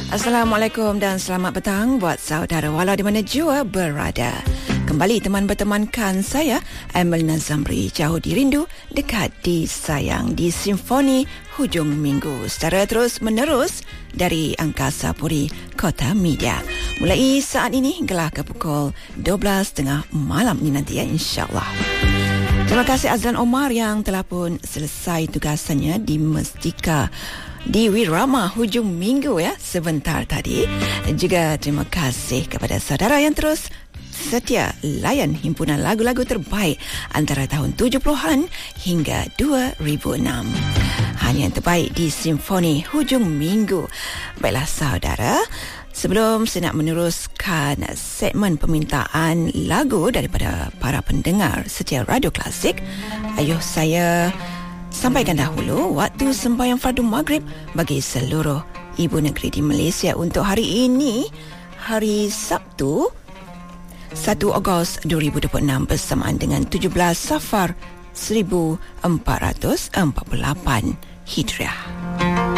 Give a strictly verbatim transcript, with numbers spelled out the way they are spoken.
Assalamualaikum dan selamat petang buat saudara walau di mana jua berada. Kembali teman bertemankan saya, Amelina Zamri, jauh di rindu, dekat di sayang, di Simfoni Hujung Minggu secara terus menerus dari Angkasa Puri Kota Media. Mulai saat ini hinggalah ke pukul dua belas tiga puluh malam ini nanti ya, insyaAllah. Terima kasih Azlan Omar yang telah pun selesai tugasannya di Mestika di Wirama Hujung Minggu ya sebentar tadi. Dan juga terima kasih kepada saudara yang terus setia layan himpunan lagu-lagu terbaik antara tahun tujuh puluhan hingga dua ribu enam. Hanya yang terbaik di Simfoni Hujung Minggu. Baiklah saudara, sebelum saya nak meneruskan segmen permintaan lagu daripada para pendengar setia Radio Klasik, ayuh saya sampaikan dahulu waktu sembahyang fardu maghrib bagi seluruh ibu negeri di Malaysia untuk hari ini, hari Sabtu satu Ogos dua ribu dua puluh enam bersamaan dengan tujuh belas Safar seribu empat ratus empat puluh lapan Hijriah.